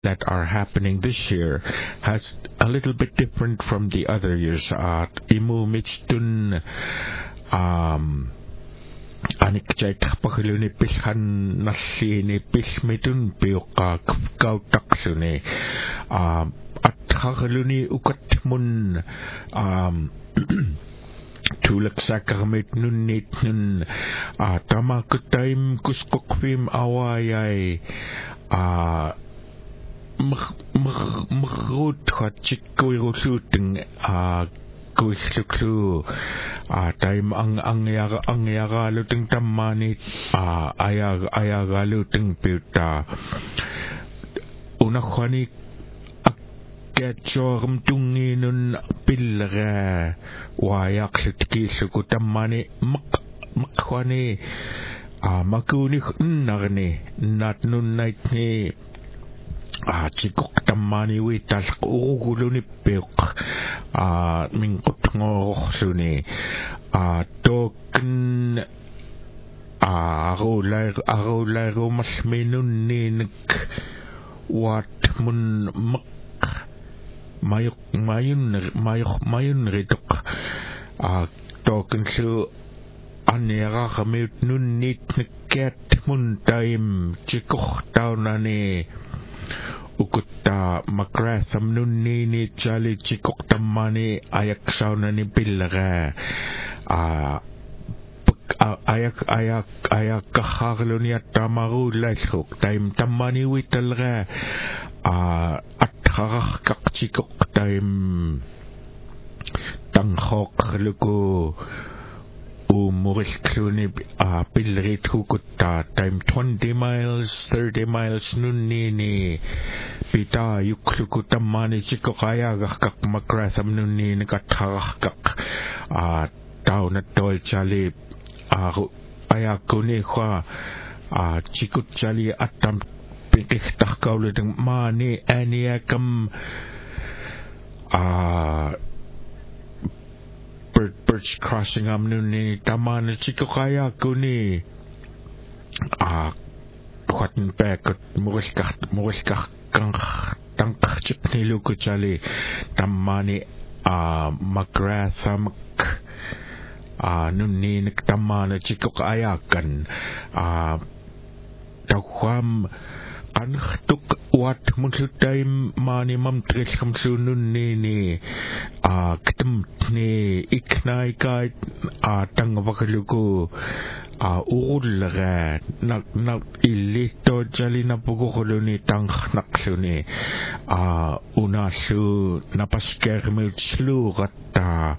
that are happening this year has a little bit different from the other years. Imu mitstun anik chay takpakiluni pishan nasini pismitun piuka kautaksuni at hakaluni ukat mun tulak sa kakamit nunit nun tama kutaim kuskokfim awayay magrut khatchik kuirusuteng kuisluksu taim ang yaga luteng tamani ayaga luteng piuta unakhani aketsorm tunginun pilra wayak sitkisuku tamani makhani makunik narni natnun naitni chikok tamani wital uruguluni peuk min kutngorosuni token arulai rumas minun ninik wat mun mak mayun rituk token su anera khamit nun nit niket mun taim chikok taunani ukutta magratham nunni ni chali chikok tamani ayak saunani pillaga ayak kaharluni atamaru laisuk taim tamani witalga at harah kak chikok taim tanghok luku Muriskuni pilrit hukutta time 20 miles 30 miles nunni pita yuksukuta mani chiko kaya kak makratham nunni katharah kak tau na toy chali ayakuni kwa chikut chali atam pikih kauleteng mani aniakam birch crossing amnuni taman chiko kaya kuni kwatin pekot muriskah kang tangkah chikni luku chali tamani magrathamak nuni tamana chiko kaya kan takwam ankhtuk wat munsutaim mani mamtris kamsunun ni kitem ni iknai kai tangwakaluku urulaga nak ilito jali na pugukuluni tangnaksuni unasu napaskermil slu kata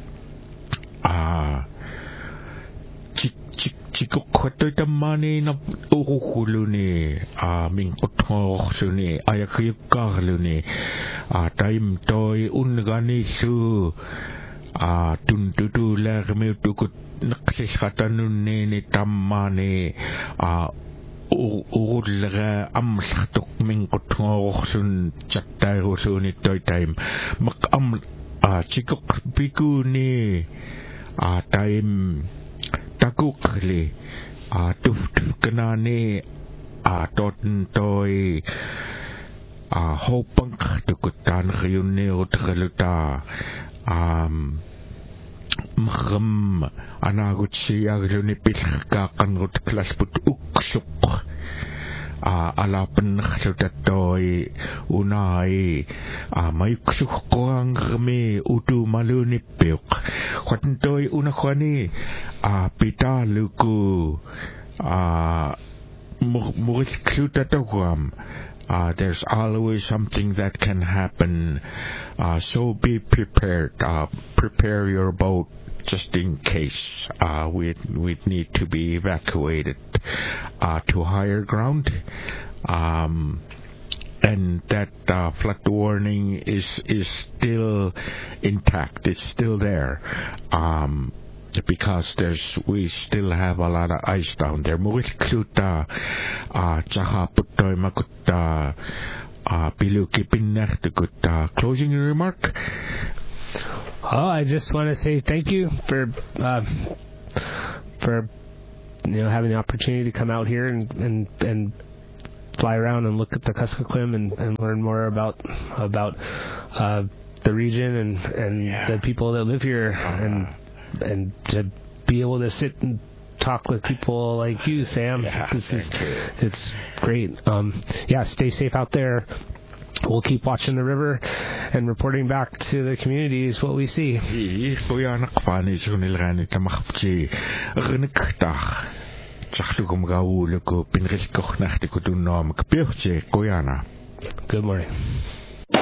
chikok khotoy tamani na urukuluni min kuthorsuni ayakiyukarluni taim toy ungani su tuntutu lermi tukut naklishatanun ni tamani urulaga amshatuk min kuthorsun chattayusuni toy time mak chikok bikuni taim takukli tuf kenani toten toy hopang tukutan khayunni utgaluta mkham anagut siyaguni pilka kangut klasput uksuk alapan khsutatoy unai mayuksuk ko ang kami utu maluni piuk khatentoy unakhani pita luku muris ksutatawam there's always something that can happen so be prepared prepare your boat just in case we'd need to be evacuated to higher ground and that flood warning is still intact. It's still there because we still have a lot of ice down there. Murilkuta chahaputoy makutta piluki pinnertukuta. Closing remark. I just want to say thank you for having the opportunity to come out here and fly around and look at the Kuskokwim and learn more about the region and the people that live here, and to be able to sit and talk with people like you, Sam. It's great. Stay safe out there. We'll keep watching the river and reporting back to the communities what we see. Good morning.